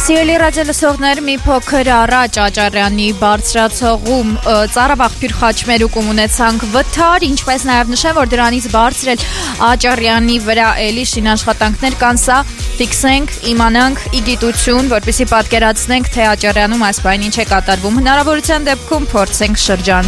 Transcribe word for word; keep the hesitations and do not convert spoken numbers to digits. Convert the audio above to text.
Սիրելի ռադիոլսողներ, մի փոքր առաջ Աճարյանի բարձրացողում ծառաբաղբյուր խաչմերուկում ունեցանք վթար, ինչպես նաև նշեմ, որ դրանից բարձր էլ Աճարյանի վրա էլի շինաշխատանքներ կան, սա ֆիքսենք, իմանանք ի գիտություն, որպեսզի պատկերացնենք, թե Աճարյանում այս բանը ինչ է կատարվում, հնարավորության դեպքում փորձենք շրջանցել